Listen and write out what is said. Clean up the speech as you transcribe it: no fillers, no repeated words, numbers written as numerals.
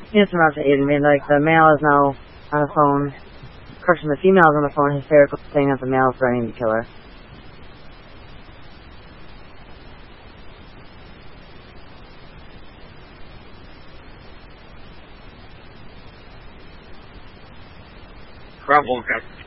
It's about to Aiden. I mean, like, the male is now on the phone, crushing the females on the phone, hysterical, saying that the male's threatening to kill her. Bravo, Captain.